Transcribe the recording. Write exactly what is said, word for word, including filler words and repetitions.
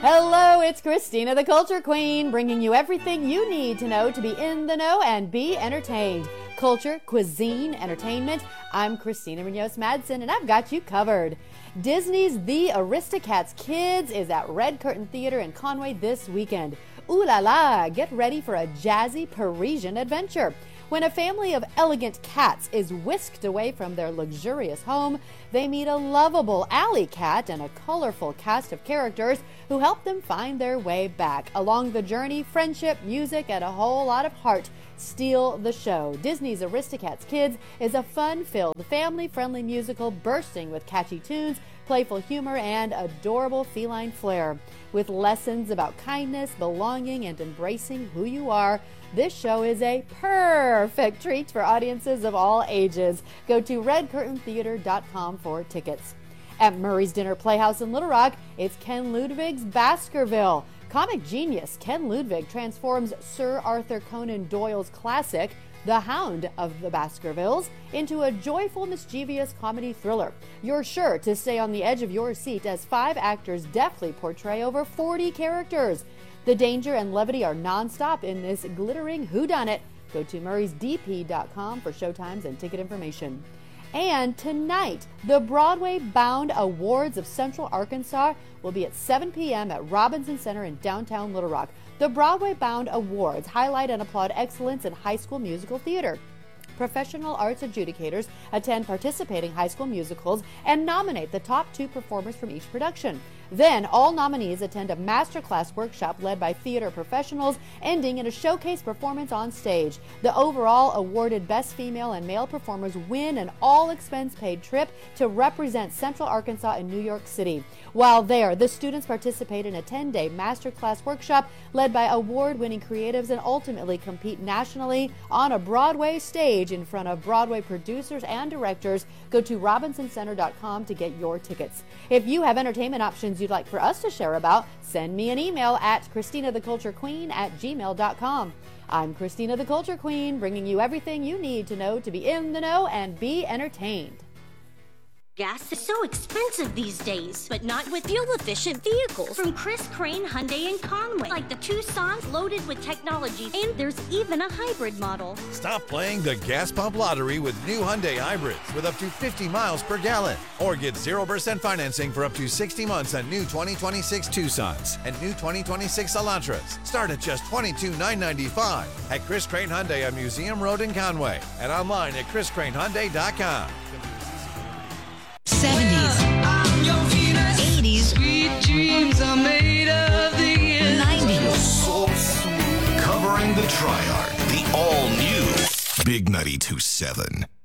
Hello, it's Christina the Culture Queen, bringing you everything you need to know to be in the know and be entertained. Culture, cuisine, entertainment. I'm Christina Munoz-Madsen, and I've got you covered. Disney's The Aristocats Kids is at Red Curtain Theater in Conway this weekend. Ooh la la, get ready for a jazzy Parisian adventure. When a family of elegant cats is whisked away from their luxurious home, they meet a lovable alley cat and a colorful cast of characters who help them find their way back. Along the journey, friendship, music, and a whole lot of heart steal the show. Disney's Aristocats Kids is a fun-filled, family-friendly musical bursting with catchy tunes, playful humor, and adorable feline flair. With lessons about kindness, belonging, and embracing who you are, this show is a perfect treat for audiences of all ages. Go to red curtain theater dot com for tickets. At Murray's Dinner Playhouse in Little Rock, it's Ken Ludwig's Baskerville. Comic genius Ken Ludwig transforms Sir Arthur Conan Doyle's classic, The Hound of the Baskervilles, into a joyful, mischievous comedy thriller. You're sure to stay on the edge of your seat as five actors deftly portray over forty characters. The danger and levity are nonstop in this glittering whodunit. Go to murrays d p dot com for showtimes and ticket information. And tonight, the Broadway-bound Awards of Central Arkansas will be at seven p.m. at Robinson Center in downtown Little Rock. The Broadway-bound Awards highlight and applaud excellence in high school musical theater. Professional arts adjudicators attend participating high school musicals and nominate the top two performers from each production. Then, all nominees attend a masterclass workshop led by theater professionals, ending in a showcase performance on stage. The overall awarded Best Female and Male performers win an all-expense-paid trip to represent Central Arkansas in New York City. While there, the students participate in a ten-day masterclass workshop led by award-winning creatives and ultimately compete nationally on a Broadway stage in front of Broadway producers and directors. Go to robinson center dot com to get your tickets. If you have entertainment options you'd like for us to share about, send me an email at christina the culture queen at gmail dot com. I'm Christina the Culture Queen, bringing you everything you need to know to be in the know and be entertained. Gas is so expensive these days, but not with fuel-efficient vehicles from Chris Crane Hyundai in Conway, like the Tucson loaded with technology, and there's even a hybrid model. Stop playing the gas pump lottery with new Hyundai hybrids with up to fifty miles per gallon, or get zero percent financing for up to sixty months on new twenty twenty-six Tucsons and new twenty twenty-six Elantras. Start at just twenty-two thousand nine hundred ninety-five dollars at Chris Crane Hyundai on Museum Road in Conway and online at chris crane hyundai dot com. seventies, eighties, sweet dreams are made of the nineties. So sweet. Covering the Triarch, the all-new Big ninety-two point seven.